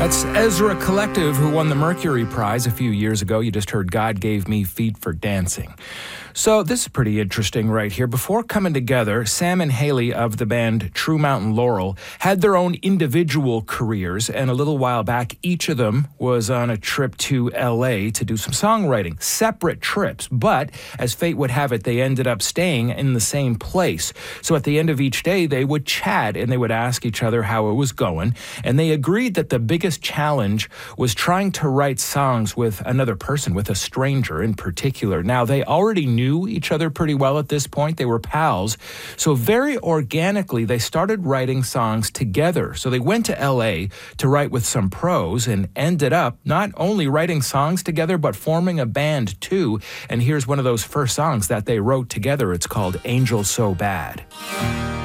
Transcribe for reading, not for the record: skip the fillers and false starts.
That's Ezra Collective, who won the Mercury Prize a few years ago. You just heard God Gave Me Feet for Dancing. So this is pretty interesting right here. Before coming together, Sam and Haley of the band True Mountain Laurel had their own individual careers, and a little while back, each of them was on a trip to L.A. to do some songwriting. Separate trips, but as fate would have it, they ended up staying in the same place. So at the end of each day, they would chat and they would ask each other how it was going, and they agreed that the biggest challenge was trying to write songs with another person, with a stranger in particular. Now, they already knew each other pretty well at this point. They were pals. So very organically, they started writing songs together. So they went to L.A. to write with some pros and ended up not only writing songs together, but forming a band too. And here's one of those first songs that they wrote together. It's called Angel So Bad.